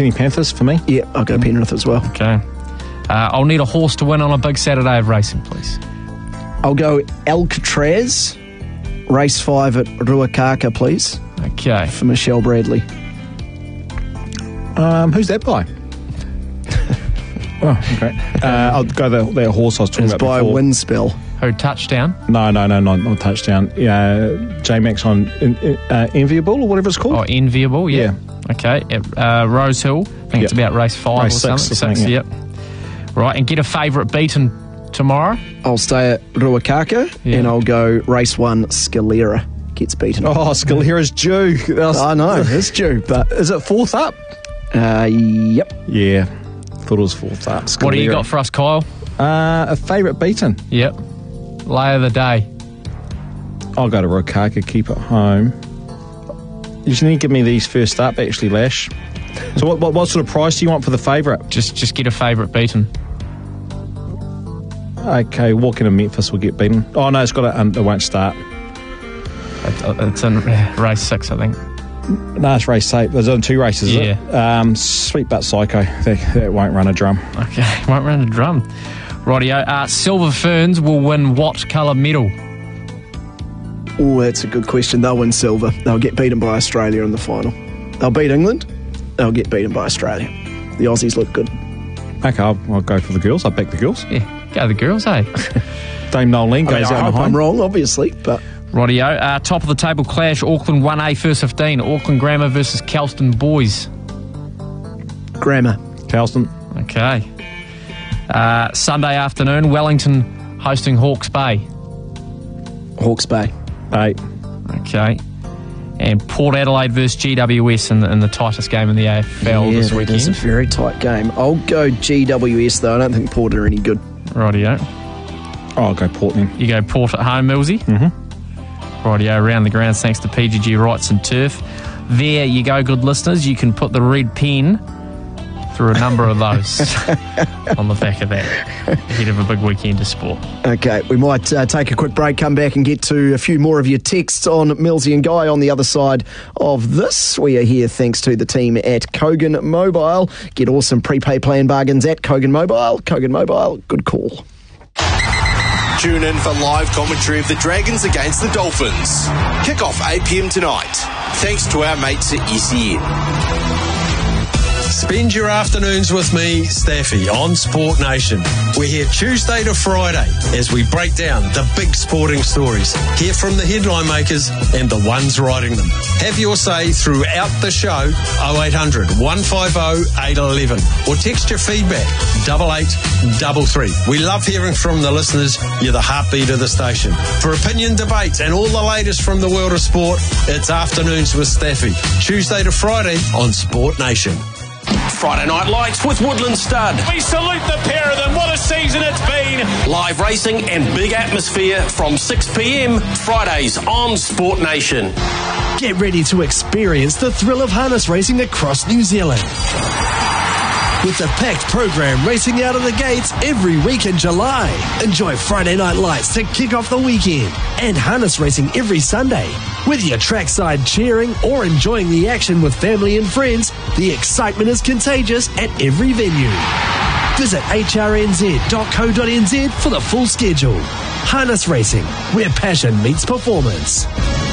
Penny Panthers for me. Yeah, I'll go Penrith as well. Okay. I'll need a horse to win on a big Saturday of racing, please. I'll go Alcatraz, race 5 at Ruakaka, please. Okay. For Michelle Bradley. Who's that by? Oh, okay. I'll go the horse I was talking it's about by before. Windspell. Who, Touchdown? No, not touchdown. J-Max on Enviable or whatever it's called. Oh, Enviable, yeah. Okay. Rose Hill, I think it's about race 5 race or 6 something. yep. Right, and get a favourite beaten tomorrow. I'll stay at Ruakaka and I'll go race 1 Scalera gets beaten. Oh, Scalera's due. I know, it's due, but is it 4th up? Yep. Yeah, thought it was 4th up. Scalera. What do you got for us, Kyle? A favourite beaten. Yep. Lay of the day. I'll go to Ruakaka, keep it home. You just need to give me these first up, actually, Lash. So what sort of price do you want for the favourite? Just get a favourite beaten. Okay, Walking in Memphis will get beaten. Oh no, it won't start. It's in race 6, I think. No, it's race 8. There's only 2 races, is it? Sweet But Psycho. That won't run a drum. Okay, won't run a drum. Rightio. Silver Ferns will win what colour medal? Oh, that's a good question. They'll win silver. They'll get beaten by Australia in the final. They'll beat England. They'll get beaten by Australia. The Aussies look good. Okay, I'll go for the girls. I'll back the girls. Yeah, go the girls, eh? Dame Nolan goes out I hope behind. I'm wrong, obviously, but... Rightio. Top of the table clash, Auckland 1A first 15. Auckland Grammar versus Kelston Boys. Grammar. Kelston. Okay. Sunday afternoon, Wellington hosting Hawke's Bay. Hawke's Bay. 8. Okay. And Port Adelaide versus GWS in the tightest game in the AFL this weekend. It's a very tight game. I'll go GWS, though. I don't think Port are any good. Rightio. Oh, I'll go Port then. You go Port at home, Millsy? Mm-hmm. Rightio. Around the grounds thanks to PGG Rights and Turf. There you go, good listeners. You can put the red pen through a number of those on the back of that ahead of a big weekend of sport. Okay, we might take a quick break, come back and get to a few more of your texts on Millsy and Guy on the other side of this. We are here thanks to the team at Kogan Mobile. Get awesome prepaid plan bargains at Kogan Mobile. Kogan Mobile, good call. Tune in for live commentary of the Dragons against the Dolphins. Kick-off 8 p.m. tonight. Thanks to our mates at ECN. Spend your afternoons with me, Staffy, on Sport Nation. We're here Tuesday to Friday as we break down the big sporting stories. Hear from the headline makers and the ones writing them. Have your say throughout the show, 0800 150 811. Or text your feedback, 8833. We love hearing from the listeners. You're the heartbeat of the station. For opinion, debates and all the latest from the world of sport, it's Afternoons with Staffy. Tuesday to Friday on Sport Nation. Friday Night Lights with Woodland Stud. We salute the pair of them. What a season it's been. Live racing and big atmosphere from 6 p.m. Fridays on Sport Nation. Get ready to experience the thrill of harness racing across New Zealand. With a packed program racing out of the gates every week in July. Enjoy Friday Night Lights to kick off the weekend and harness racing every Sunday. Whether you're trackside cheering or enjoying the action with family and friends, the excitement is contagious at every venue. Visit hrnz.co.nz for the full schedule. Harness racing, where passion meets performance.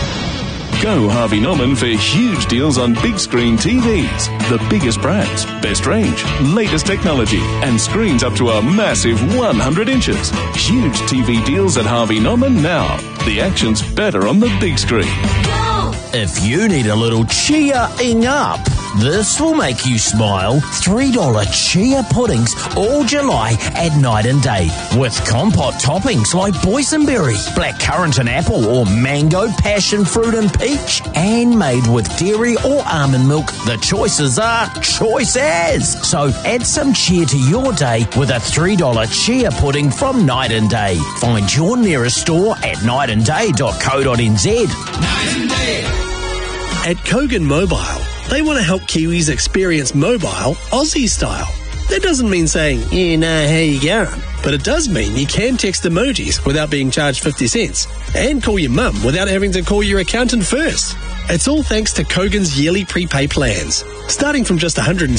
Go Harvey Norman for huge deals on big screen TVs. The biggest brands, best range, latest technology, and screens up to a massive 100 inches. Huge TV deals at Harvey Norman now. The action's better on the big screen. If you need a little cheering up, this will make you smile. $3 chia puddings all July at Night and Day. With compote toppings like boysenberry, blackcurrant and apple, or mango, passion fruit and peach. And made with dairy or almond milk. The choices are choices. So add some cheer to your day with a $3 chia pudding from Night and Day. Find your nearest store at nightandday.co.nz. Night and Day. At Kogan Mobile, they want to help Kiwis experience mobile Aussie style. That doesn't mean saying, yeah, nah, how you going? But it does mean you can text emojis without being charged 50 cents and call your mum without having to call your accountant first. It's all thanks to Kogan's yearly prepay plans, starting from just $100